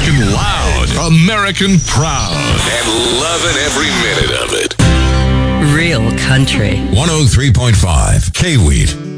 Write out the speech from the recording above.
American loud, American proud, and loving every minute of it. Real country. 103.5 K-Wheat.